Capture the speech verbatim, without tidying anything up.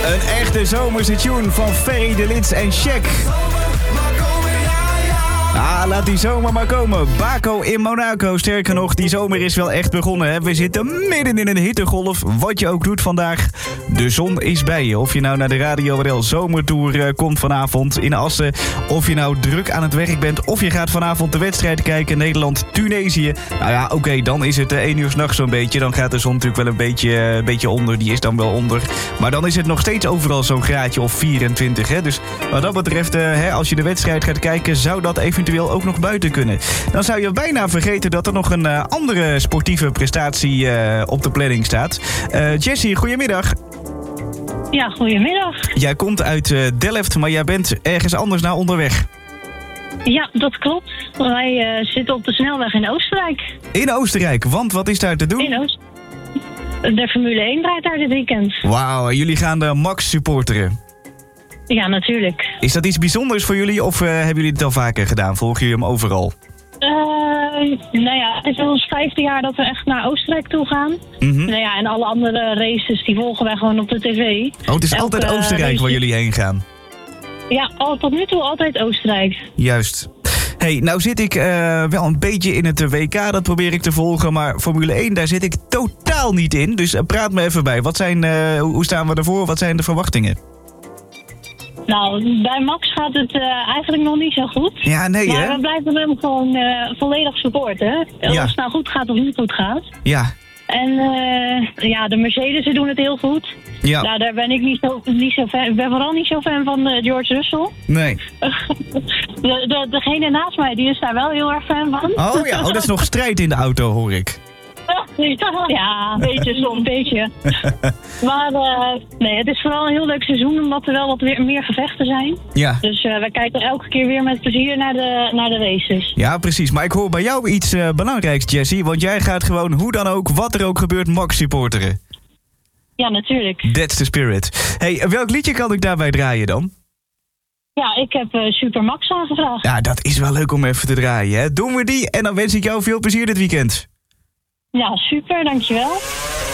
Een echte zomerse tune van Ferry de Lits en Shaq. Ah, laat die zomer maar komen. Baco in Monaco. Sterker nog, die zomer is wel echt begonnen. Hè? We zitten midden in een hittegolf. Wat je ook doet vandaag, de zon is bij je. Of je nou naar de Radio R L Zomertour uh, komt vanavond in Assen. Of je nou druk aan het werk bent. Of je gaat vanavond de wedstrijd kijken. Nederland-Tunesië. Nou ja, oké, okay, dan is het uh, één uur 's nachts zo'n beetje. Dan gaat de zon natuurlijk wel een beetje, uh, beetje onder. Die is dan wel onder. Maar dan is het nog steeds overal zo'n graadje of vierentwintig. Hè? Dus wat dat betreft, uh, hè, als je de wedstrijd gaat kijken, zou dat eventueel ook nog buiten kunnen. Dan zou je bijna vergeten dat er nog een uh, andere sportieve prestatie uh, op de planning staat. Uh, Jessie, goedemiddag. Ja, goedemiddag. Jij komt uit uh, Delft, maar jij bent ergens anders naar onderweg. Ja, dat klopt. Wij uh, zitten op de snelweg in Oostenrijk. In Oostenrijk, want wat is daar te doen? In Oost. De Formule één draait daar dit weekend. Wauw, jullie gaan de Max supporteren. Ja, natuurlijk. Is dat iets bijzonders voor jullie of uh, hebben jullie het al vaker gedaan? Volgen jullie hem overal? Uh, nou ja, het is al ons vijfde jaar dat we echt naar Oostenrijk toe gaan. Mm-hmm. Nou ja, en alle andere races die volgen wij gewoon op de tv. Oh, het is Elke, altijd Oostenrijk race... waar jullie heen gaan? Ja, al, tot nu toe altijd Oostenrijk. Juist. Hey, nou zit ik uh, wel een beetje in het W K, dat probeer ik te volgen. Maar Formule één, daar zit ik totaal niet in. Dus uh, praat me even bij. Wat zijn, uh, hoe staan we ervoor? Wat zijn de verwachtingen? Nou, bij Max gaat het uh, eigenlijk nog niet zo goed. Ja, nee maar hè? we blijven hem gewoon uh, volledig supporten. Ja. Of het nou goed gaat of niet goed gaat. Ja. En uh, ja, de Mercedes doen het heel goed. Ja. Nou, daar ben ik niet zo, niet zo fan. Ik ben vooral niet zo fan van uh, George Russell. Nee. de, de, degene naast mij, die is daar wel heel erg fan van. Oh ja, oh, dat is nog strijd in de auto, hoor ik. Ja, een beetje, soms een beetje. Maar uh, nee, het is vooral een heel leuk seizoen, omdat er wel wat weer, meer gevechten zijn. Ja. Dus uh, wij kijken elke keer weer met plezier naar de, naar de races. Ja, precies. Maar ik hoor bij jou iets uh, belangrijks, Jessie. Want jij gaat gewoon, hoe dan ook, wat er ook gebeurt, Max supporteren. Ja, natuurlijk. That's the spirit. Hey, welk liedje kan ik daarbij draaien dan? Ja, ik heb uh, Super Max aangevraagd. Ja, dat is wel leuk om even te draaien, hè. Doen we die en dan wens ik jou veel plezier dit weekend. Ja, super, dankjewel.